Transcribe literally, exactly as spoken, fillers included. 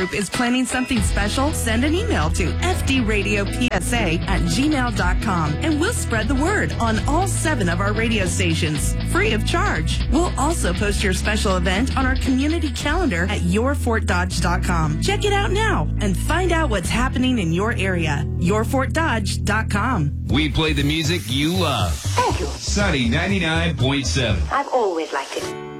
Group is planning something special, send an email to f d radio p s a at gmail dot com and we'll spread the word on all seven of our radio stations, free of charge. We'll also post your special event on our community calendar at your fort dodge dot com. Check it out now and find out what's happening in your area. your fort dodge dot com. We play the music you love. Thank you. Sunny ninety-nine point seven. I've always liked it.